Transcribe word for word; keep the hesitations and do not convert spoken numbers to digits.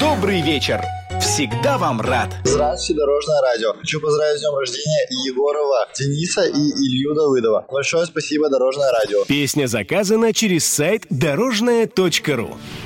Добрый вечер. Всегда вам рад. Здравствуйте, Дорожное радио. Хочу поздравить с днем рождения Егорова Дениса и Илью Давыдова. Большое спасибо, Дорожное радио. Песня заказана через сайт дорожное точка ру.